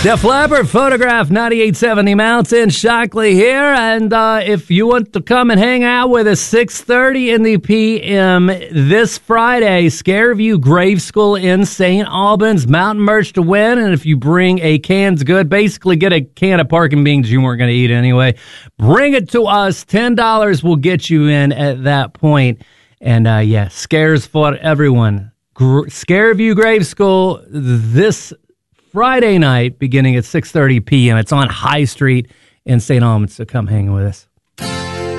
Def Leppard, Photograph, 98.7 The Mountain, Shockley here, and if you want to come and hang out with us, 6:30 in the p.m. this Friday, Scareview Grave School in St. Albans, mountain merch to win, and if you bring a canned good, basically get a can of pork and beans you weren't going to eat anyway, bring it to us, $10 will get you in at that point, and scares for everyone. Scareview Grave School this Friday night, beginning at 6:30 p.m. It's on High Street in St. Albans, so come hang with us.